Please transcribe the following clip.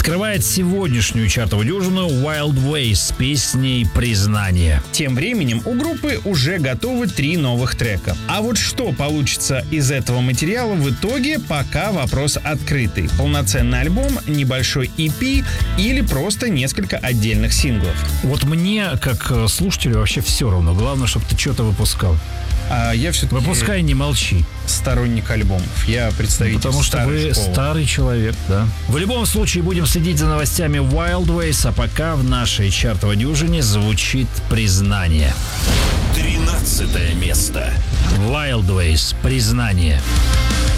открывает сегодняшнюю чартовую дюжину Wild Ways с песней «Признание». Тем временем у группы уже готовы 3 новых трека. А вот что получится из этого материала в итоге, пока вопрос открытый. Полноценный альбом, небольшой EP или просто несколько отдельных синглов. Вот мне, как слушателю, вообще все равно. Главное, чтобы ты что-то выпускал. Я все-таки Выпускай, не молчи. сторонник альбомов. Я представитель Потому что вы школы. старый человек, да. В любом случае будем следить за новостями Wild Ways, а пока в нашей чартовой дюжине звучит «Признание». 13 место. Wild Ways, «Признание».